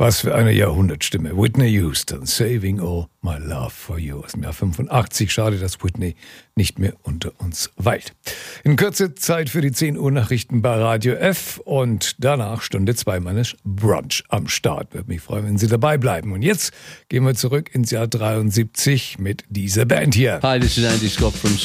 Was für eine Jahrhundertstimme. Whitney Houston, Saving All My Love for You aus dem Jahr 85. Schade, dass Whitney nicht mehr unter uns weilt. In Kürze Zeit für die 10 Uhr Nachrichten bei Radio F und danach Stunde 2 meines Brunch am Start. Würde mich freuen, wenn Sie dabei bleiben. Und jetzt gehen wir zurück ins Jahr 73 mit dieser Band hier. Hi, this is Andy Scott from